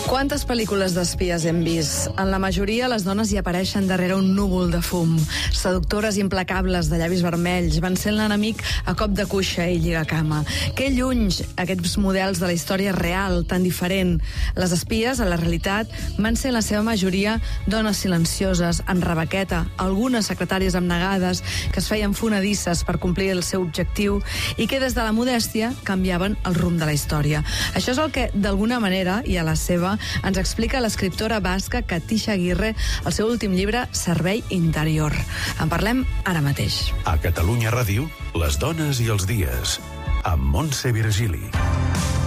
Quantes pel·lícules d'espies hem vist? En la majoria, les dones hi apareixen darrere un núvol de fum. Seductores implacables de llavis vermells, vencent l'enemic a cop de cuixa i lligacama. Que lluny aquests models de la història real, tan diferent. Les espies, a la realitat, van ser en la seva majoria dones silencioses, en rebequeta, algunes secretàries abnegades que es feien fonedisses per complir el seu objectiu i que des de la modèstia canviaven el rumb de la història. Això és el que, d'alguna manera, i a la seva, ens explica l'escriptora basca Katixia Agirre al seu últim llibre Servei Interior. En parlem ara mateix. A Catalunya Ràdio, les dones i els dies, amb Montse Virgili.